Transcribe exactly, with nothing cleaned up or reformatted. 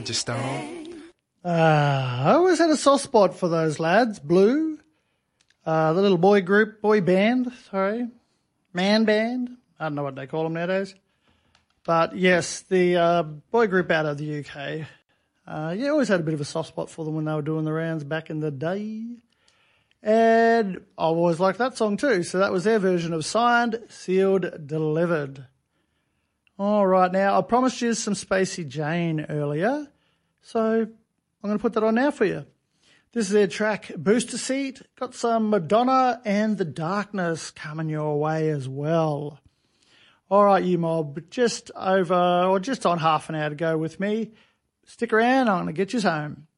Just stone. Uh, I always had a soft spot for those lads. Blue, uh, the little boy group, boy band, sorry, man band. I don't know what they call them nowadays. But yes, the uh, boy group out of the U K. Uh, yeah, always had a bit of a soft spot for them when they were doing the rounds back in the day. And I always liked that song too. So that was their version of Signed, Sealed, Delivered. All right, now I promised you some Spacey Jane earlier. So I'm going to put that on now for you. This is their track, Booster Seat. Got some Madonna and The Darkness coming your way as well. All right, you mob, just over, or just on half an hour to go with me. Stick around, I'm going to get you home.